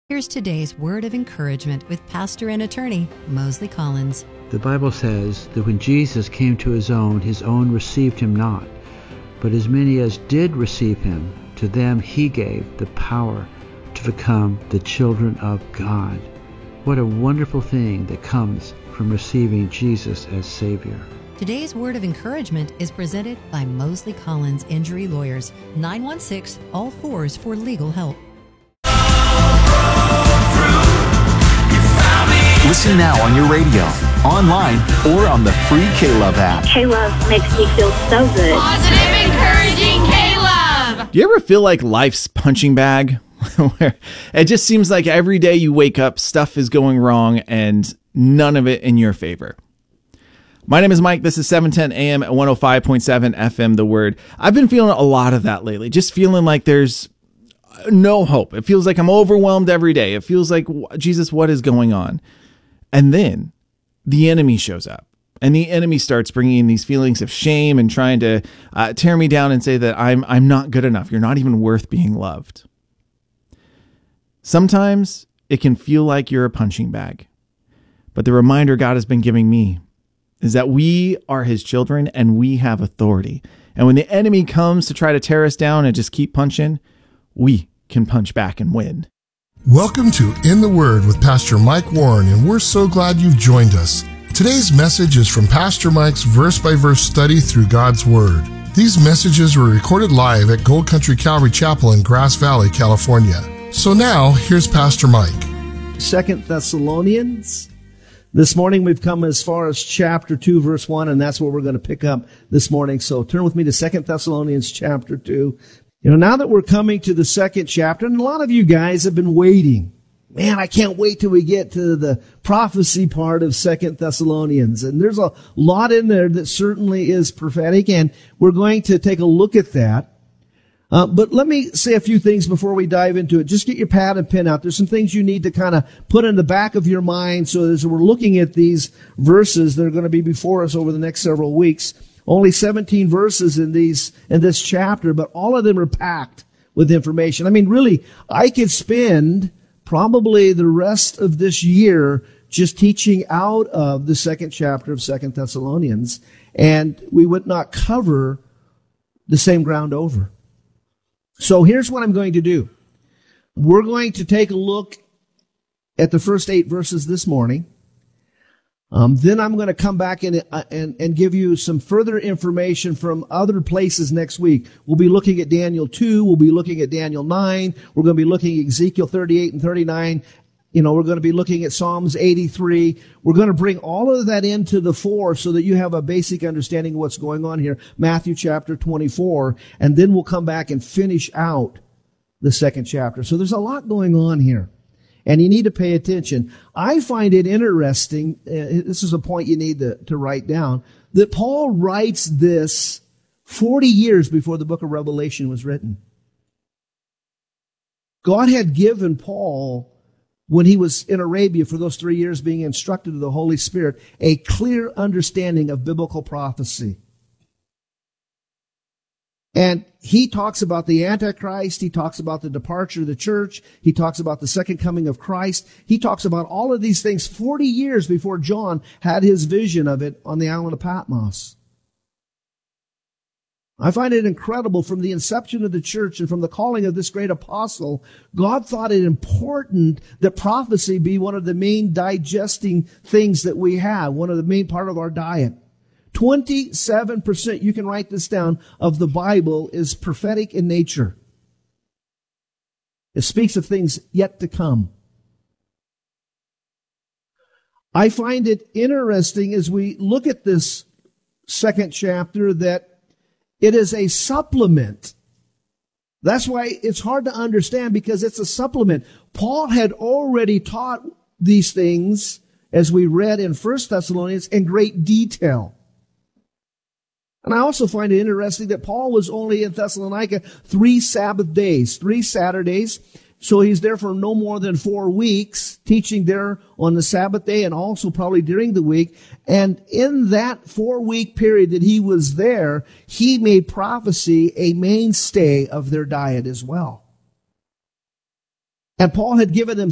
Here's today's word of encouragement with pastor and attorney Mosley Collins. The Bible says that when Jesus came to his own received him not. But as many as did receive him, to them he gave the power to become the children of God. What a wonderful thing that comes from receiving Jesus as Savior. Today's word of encouragement is presented by Mosley Collins Injury Lawyers, 916-ALL-4s for legal help. Listen now on your radio, online, or on the free K-Love app. K-Love makes me feel so good. Positive, encouraging K-Love. Do you ever feel like life's punching bag? Where it just seems like every day you wake up, stuff is going wrong and none of it in your favor. My name is Mike. This is 710 AM at 105.7 FM, The Word. I've been feeling a lot of that lately, just feeling like there's no hope. It feels like I'm overwhelmed every day. It feels like, Jesus, what is going on? And then the enemy shows up, and the enemy starts bringing these feelings of shame and trying to tear me down and say that I'm not good enough. You're not even worth being loved. Sometimes it can feel like you're a punching bag, but the reminder God has been giving me is that we are his children and we have authority. And when the enemy comes to try to tear us down and just keep punching, we can punch back and win. Welcome to In the Word with Pastor Mike Warren, and we're so glad you've joined us. Today's message is from Pastor Mike's verse-by-verse study through God's Word. These messages were recorded live at Gold Country Calvary Chapel in Grass Valley, California. So now, here's Pastor Mike. 2 Thessalonians. This morning we've come as far as chapter 2, verse 1, and that's what we're going to pick up this morning. So turn with me to 2 Thessalonians chapter 2. Now that we're coming to the second chapter, and a lot of you guys have been waiting. Man, I can't wait till we get to the prophecy part of 2 Thessalonians. And there's a lot in there that certainly is prophetic, and we're going to take a look at that. But let me say a few things before we dive into it. Just get your pad and pen out. There's some things you need to kind of put in the back of your mind so as we're looking at these verses that are going to be before us over the next several weeks. Only 17 verses in this chapter, but all of them are packed with information. I mean, really, I could spend probably the rest of this year just teaching out of the second chapter of 2 Thessalonians, and we would not cover the same ground over. So here's what I'm going to do. We're going to take a look at the first 8 verses this morning. Then I'm going to come back and give you some further information from other places next week. We'll be looking at Daniel 2. We'll be looking at Daniel 9. We're going to be looking at Ezekiel 38 and 39. We're going to be looking at Psalms 83. We're going to bring all of that into the fore so that you have a basic understanding of what's going on here. Matthew chapter 24. And then we'll come back and finish out the second chapter. So there's a lot going on here. And you need to pay attention. I find it interesting, this is a point you need to write down, that Paul writes this 40 years before the book of Revelation was written. God had given Paul, when he was in Arabia for those 3 years being instructed of the Holy Spirit, a clear understanding of biblical prophecy. And he talks about the Antichrist. He talks about the departure of the church. He talks about the second coming of Christ. He talks about all of these things 40 years before John had his vision of it on the island of Patmos. I find it incredible. From the inception of the church and from the calling of this great apostle, God thought it important that prophecy be one of the main digesting things that we have, one of the main part of our diet. 27%, you can write this down, of the Bible is prophetic in nature. It speaks of things yet to come. I find it interesting as we look at this second chapter that it is a supplement. That's why it's hard to understand, because it's a supplement. Paul had already taught these things, as we read in 1 Thessalonians, in great detail. And I also find it interesting that Paul was only in Thessalonica 3 Sabbath days, 3 Saturdays. So he's there for no more than 4 weeks, teaching there on the Sabbath day and also probably during the week. And in that 4-week period that he was there, he made prophecy a mainstay of their diet as well. And Paul had given them